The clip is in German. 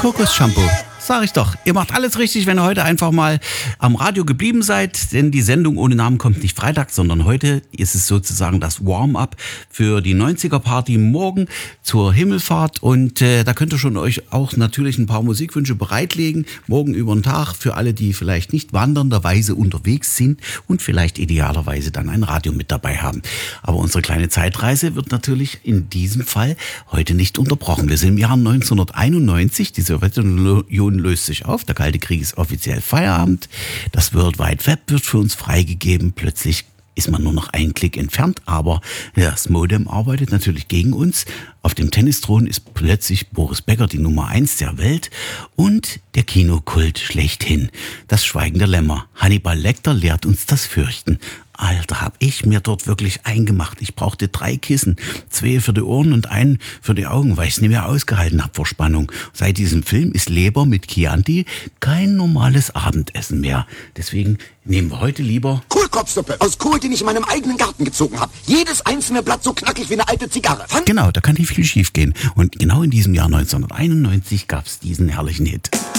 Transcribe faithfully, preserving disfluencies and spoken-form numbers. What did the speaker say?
Kokos-Shampoo. Sag ich doch, ihr macht alles richtig, wenn ihr heute einfach mal am Radio geblieben seid, denn die Sendung ohne Namen kommt nicht Freitag, sondern heute ist es sozusagen das Warm-up für die neunziger-Party morgen zur Himmelfahrt und äh, da könnt ihr schon euch auch natürlich ein paar Musikwünsche bereitlegen, morgen über den Tag für alle, die vielleicht nicht wandernderweise unterwegs sind und vielleicht idealerweise dann ein Radio mit dabei haben. Aber unsere kleine Zeitreise wird natürlich in diesem Fall heute nicht unterbrochen. Wir sind im Jahr neunzehnhunderteinundneunzig, die Sowjetunion löst sich auf, der Kalte Krieg ist offiziell Feierabend, das World Wide Web wird für uns freigegeben, plötzlich ist man nur noch einen Klick entfernt, aber das Modem arbeitet natürlich gegen uns. Auf dem Tennisthron ist plötzlich Boris Becker die Nummer eins der Welt und der Kinokult schlechthin, das Schweigen der Lämmer. Hannibal Lecter lehrt uns das Fürchten. Alter, hab ich mir dort wirklich eingemacht. Ich brauchte drei Kissen, zwei für die Ohren und einen für die Augen, weil ich es nicht mehr ausgehalten habe vor Spannung. Seit diesem Film ist Leber mit Chianti kein normales Abendessen mehr. Deswegen nehmen wir heute lieber Kohlkopfsuppe aus Kohl, den ich in meinem eigenen Garten gezogen habe. Jedes einzelne Blatt so knackig wie eine alte Zigarre. Fand genau, da kann nicht viel schief gehen. Und genau in diesem Jahr neunzehnhunderteinundneunzig gab's diesen herrlichen Hit.